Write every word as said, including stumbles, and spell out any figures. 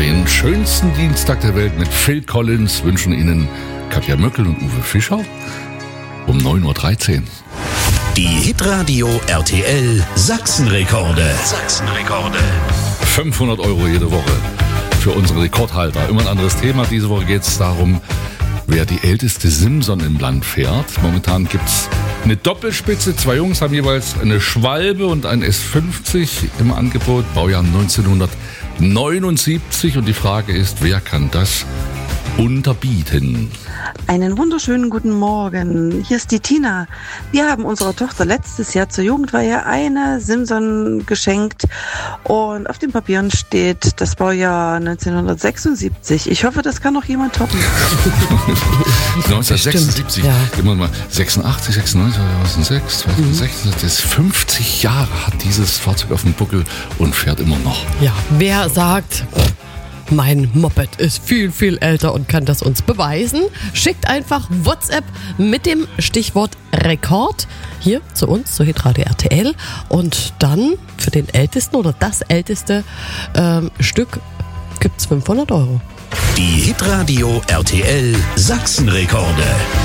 Den schönsten Dienstag der Welt mit Phil Collins wünschen Ihnen Katja Möckel und Uwe Fischer um neun Uhr dreizehn. Die Hitradio R T L Sachsenrekorde. Sachsenrekorde. fünfhundert Euro jede Woche für unsere Rekordhalter. Immer ein anderes Thema. Diese Woche geht es darum, wer die älteste Simson im Land fährt. Momentan gibt es eine Doppelspitze. Zwei Jungs haben jeweils eine Schwalbe und ein S fünfzig im Angebot. Baujahr neunzehnhundertneunundsiebzig. Und die Frage ist, wer kann das unterbieten? Einen wunderschönen guten Morgen. Hier ist die Tina. Wir haben unserer Tochter letztes Jahr zur Jugendweihe eine Simson geschenkt und auf den Papieren steht das Baujahr neunzehnhundertsechsundsiebzig. Ich hoffe, das kann noch jemand toppen. neunzehnhundertsechsundsiebzig, ja. Immer mal sechsundachtzig, sechsundneunzig, zweitausendsechs, zweitausendsechzehn, das ist fünfzig Jahre hat dieses Fahrzeug auf dem Buckel und fährt immer noch. Ja, wer sagt, mein Moped ist viel, viel älter und kann das uns beweisen, schickt einfach WhatsApp mit dem Stichwort Rekord hier zu uns, zu Hitradio R T L, und dann für den ältesten oder das älteste ähm, Stück gibt's fünfhundert Euro. Die Hitradio R T L Sachsenrekorde.